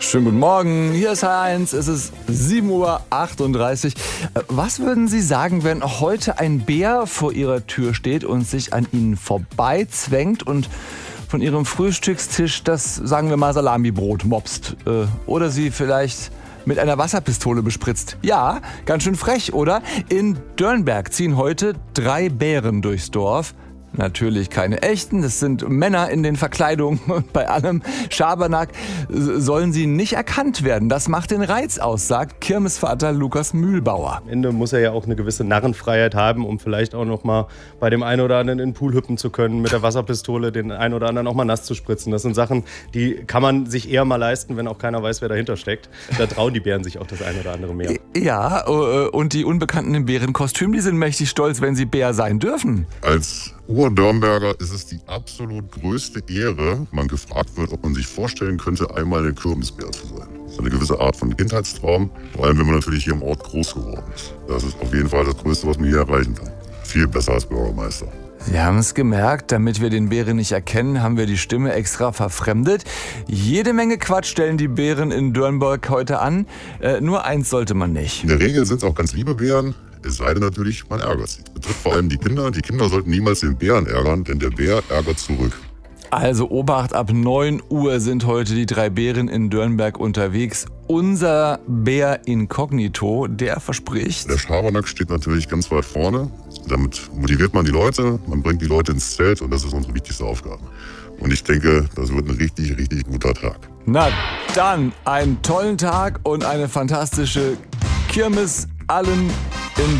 Schönen guten Morgen, hier ist H1, es ist 7:38 Uhr. Was würden Sie sagen, wenn heute ein Bär vor Ihrer Tür steht und sich an Ihnen vorbeizwängt und von Ihrem Frühstückstisch das, sagen wir mal, Salamibrot mopst? Oder Sie vielleicht mit einer Wasserpistole bespritzt? Ja, ganz schön frech, oder? In Dörnberg ziehen heute 3 Bären durchs Dorf. Natürlich keine echten, das sind Männer in den Verkleidungen und bei allem Schabernack sollen sie nicht erkannt werden. Das macht den Reiz aus, sagt Kirmesvater Lukas Mühlbauer. Am Ende muss er ja auch eine gewisse Narrenfreiheit haben, um vielleicht auch noch mal bei dem einen oder anderen in den Pool hüpfen zu können, mit der Wasserpistole den einen oder anderen auch mal nass zu spritzen. Das sind Sachen, die kann man sich eher mal leisten, wenn auch keiner weiß, wer dahinter steckt. Da trauen die Bären sich auch das eine oder andere mehr. Ja, und die Unbekannten im Bärenkostüm, die sind mächtig stolz, wenn sie Bär sein dürfen. Als Ur-Dörnberger ist es die absolut größte Ehre, man gefragt wird, ob man sich vorstellen könnte, einmal ein Kirmesbär zu sein. Das ist eine gewisse Art von Kindheitstraum, vor allem wenn man natürlich hier im Ort groß geworden ist. Das ist auf jeden Fall das Größte, was man hier erreichen kann. Viel besser als Bürgermeister. Sie haben es gemerkt, damit wir den Bären nicht erkennen, haben wir die Stimme extra verfremdet. Jede Menge Quatsch stellen die Bären in Dörnberg heute an. Nur eins sollte man nicht. In der Regel sind es auch ganz liebe Bären. Es sei denn natürlich, man ärgert sie. Das betrifft vor allem die Kinder. Die Kinder sollten niemals den Bären ärgern, denn der Bär ärgert zurück. Also Obacht, ab 9 Uhr sind heute die 3 Bären in Dörnberg unterwegs. Unser Bär Inkognito, der verspricht... Der Schabernack steht natürlich ganz weit vorne. Damit motiviert man die Leute, man bringt die Leute ins Zelt und das ist unsere wichtigste Aufgabe. Und ich denke, das wird ein richtig, richtig guter Tag. Na dann, einen tollen Tag und eine fantastische Kirmes allen